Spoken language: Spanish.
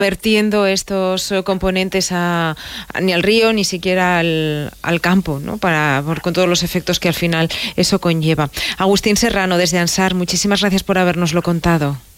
vertiendo estos componentes ni al río, ni siquiera al campo, ¿no? Con todos los efectos que al final eso conlleva. Agustín Serrano, desde Ansar, muchísimas gracias por habérnoslo contado.